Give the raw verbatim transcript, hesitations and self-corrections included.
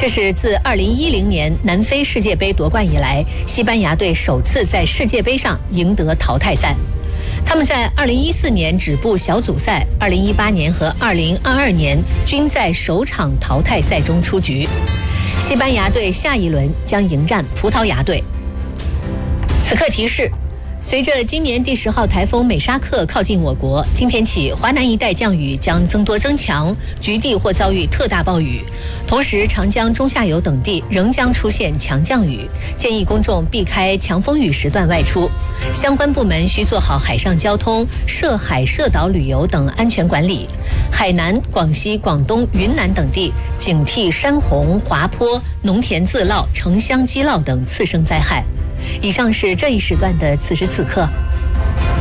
这是自二零一零年南非世界杯夺冠以来，西班牙队首次在世界杯上赢得淘汰赛。他们在二零一四年止步小组赛，二零一八年和二零二二年均在首场淘汰赛中出局。西班牙队下一轮将迎战葡萄牙队。此刻提示：随着今年第十号台风美沙克靠近我国，今天起华南一带降雨将增多增强，局地或遭遇特大暴雨。同时，长江中下游等地仍将出现强降雨，建议公众避开强风雨时段外出。相关部门需做好海上交通、涉海涉岛旅游等安全管理。海南、广西、广东、云南等地警惕山洪、滑坡、农田自涝、城乡积涝等次生灾害。以上是这一时段的此时此刻，